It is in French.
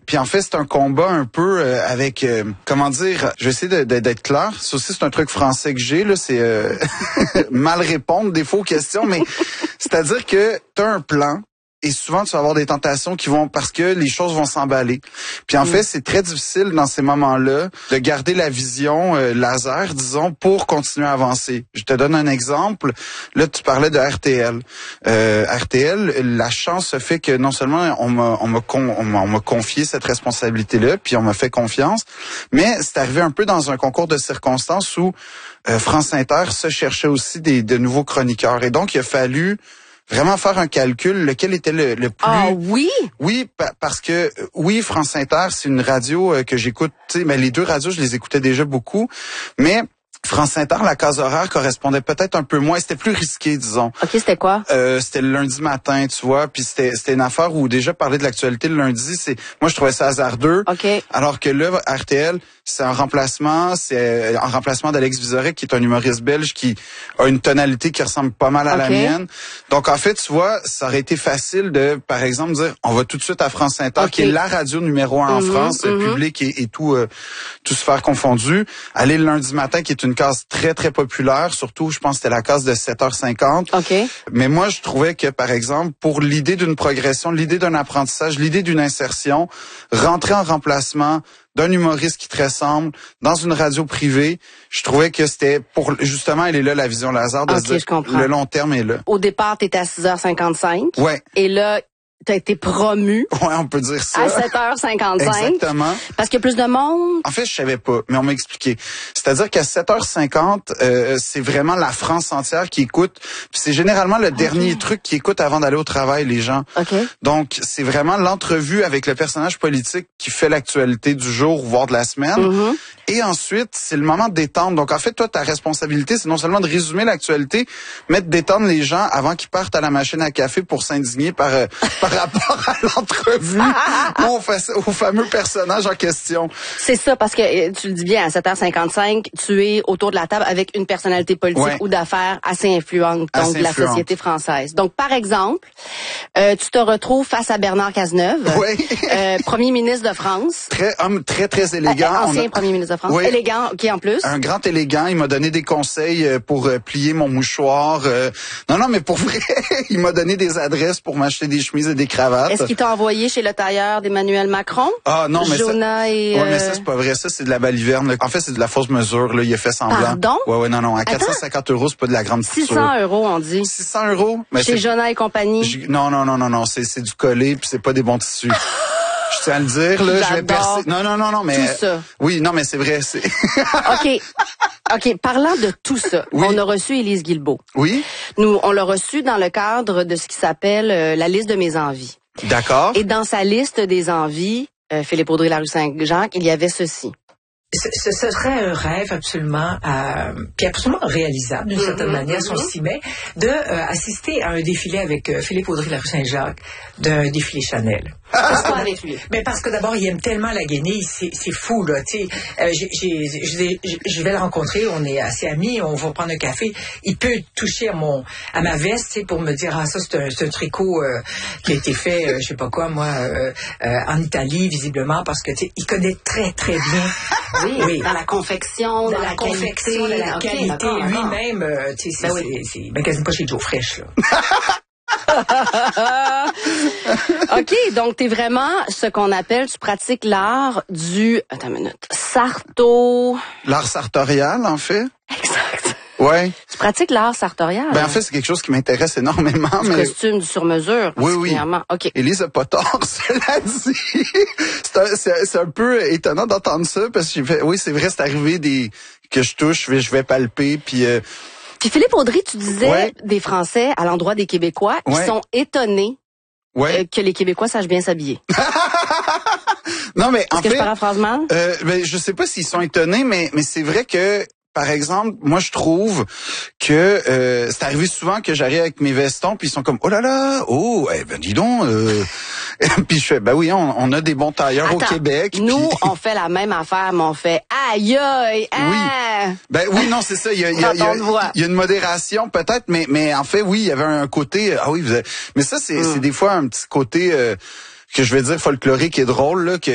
Puis en fait, c'est un combat un peu avec, comment dire, je vais essayer d'être clair. Ça aussi, c'est un truc français que j'ai, là, c'est mal répondre des fois aux questions, mais c'est-à-dire que tu as un plan. Et souvent, tu vas avoir des tentations qui vont parce que les choses vont s'emballer. Puis en fait, c'est très difficile dans ces moments-là de garder la vision laser, disons, pour continuer à avancer. Je te donne un exemple. Là, tu parlais de RTL. RTL, la chance se fait que non seulement on m'a confié cette responsabilité-là, puis on m'a fait confiance, mais c'est arrivé un peu dans un concours de circonstances où France Inter se cherchait aussi de nouveaux chroniqueurs. Et donc, il a fallu vraiment faire un calcul, lequel était le plus... Ah oui? Oui, parce que, oui, France Inter, c'est une radio que j'écoute, tu sais, mais les deux radios, je les écoutais déjà beaucoup, mais France Inter, la case horaire correspondait peut-être un peu moins, c'était plus risqué, disons. OK, c'était quoi? C'était le lundi matin, tu vois, puis c'était une affaire où déjà parler de l'actualité le lundi, moi je trouvais ça hasardeux. OK. Alors que là, RTL, c'est un remplacement d'Alex Vizorek, qui est un humoriste belge qui a une tonalité qui ressemble pas mal à la mienne. Donc en fait, tu vois, ça aurait été facile de, par exemple, dire on va tout de suite à France Inter, qui est la radio numéro 1 en France, public et tout sphère confondu. Aller le lundi matin, qui est une case très, très populaire, surtout, je pense que c'était la case de 7h50. OK. Mais moi, je trouvais que, par exemple, pour l'idée d'une progression, l'idée d'un apprentissage, l'idée d'une insertion, rentrer en remplacement d'un humoriste qui te ressemble dans une radio privée, je trouvais que c'était pour, justement, elle est là, la vision laser, de se dire, le long terme est là. Au départ, t'étais à 6h55. Ouais. Et là, t'as été promu. Ouais, on peut dire ça. À 7h55. Exactement. Parce qu'il y a plus de monde. En fait, je savais pas, mais on m'a expliqué. C'est-à-dire qu'à 7h50, c'est vraiment la France entière qui écoute. Puis c'est généralement le dernier truc qu'ils écoutent avant d'aller au travail, les gens. OK. Donc, c'est vraiment l'entrevue avec le personnage politique qui fait l'actualité du jour, voire de la semaine. Et ensuite, c'est le moment de détendre. Donc, en fait, toi, ta responsabilité, c'est non seulement de résumer l'actualité, mais de détendre les gens avant qu'ils partent à la machine à café pour s'indigner par rapport à l'entrevue ou au fameux personnage en question. C'est ça, parce que tu le dis bien, à 7h55, tu es autour de la table avec une personnalité politique ou d'affaires assez influente, donc de la société française. Donc, par exemple, tu te retrouves face à Bernard Cazeneuve, premier ministre de France. Homme très, très élégant. Ancien premier ministre de France. Oui. Élégant, OK, en plus. Un grand élégant. Il m'a donné des conseils pour plier mon mouchoir. Non, mais pour vrai, il m'a donné des adresses pour m'acheter des chemises et des cravates. Est-ce qu'il t'a envoyé chez le tailleur d'Emmanuel Macron? Ah non, mais Jonah mais ça, c'est pas vrai. Ça, c'est de la baliverne. Là. En fait, c'est de la fausse mesure. Là. Il a fait semblant. Pardon? Ouais, non. À 450 €, c'est pas de la grande couture. 600 €, on dit. 600 €? Mais chez Jonah et compagnie? Non. C'est du collé, puis c'est pas des bons tissus. Je tiens à le dire, là. Je vais percer. Non, mais. Tout ça. Oui, non, mais c'est vrai. OK. Parlant de tout ça, on a reçu Élise Guilbeault. Oui. Nous, on l'a reçue dans le cadre de ce qui s'appelle la liste de mes envies. D'accord. Et dans sa liste des envies, Philippe Audrey, la rue Saint-Jacques, il y avait ceci. Ce serait un rêve absolument, puis absolument réalisable d'une certaine manière, si on s'y met, de assister à un défilé avec Philippe Audrey, la rue Saint-Jacques, d'un défilé Chanel. Pourquoi avec lui? Mais parce que d'abord, il aime tellement la Guenille, c'est fou, là, tu sais. Je vais le rencontrer, on est assez amis, on va prendre un café. Il peut toucher à ma veste, tu sais, pour me dire, ça, c'est un tricot qui a été fait, je sais pas quoi, moi, en Italie, visiblement, parce que, tu sais, il connaît très, très bien. Oui, dans la confection, dans la confection, dans la qualité. Lui-même, tu sais, c'est magazine pas chez Joe Fresh, là. OK, donc t'es vraiment ce qu'on appelle, tu pratiques l'art du... Attends une minute. L'art sartorial, en fait. Exact. Ouais. Tu pratiques l'art sartorial. En fait, c'est quelque chose qui m'intéresse énormément. Du costume, du sur-mesure, particulièrement. Oui. OK. Élise a pas tort, cela dit. C'est un peu étonnant d'entendre ça, parce que c'est vrai, c'est arrivé que je touche, je vais palper, puis... Puis Philippe Audrey, tu disais des Français à l'endroit des Québécois qui sont étonnés que les Québécois sachent bien s'habiller. Non, mais en fait... Est-ce que je paraphrase mal? Je sais pas s'ils sont étonnés, mais c'est vrai que... Par exemple, moi je trouve que c'est arrivé souvent que j'arrive avec mes vestons puis ils sont comme oh là là, dis donc puis je fais oui, on a des bons tailleurs au Québec. Nous on fait la même affaire, mais on fait aïe aïe. Oui. Oui, non, c'est ça, il y a une modération peut-être, mais en fait oui, il y avait un côté mais ça c'est des fois un petit côté que je vais dire folklorique et drôle là, que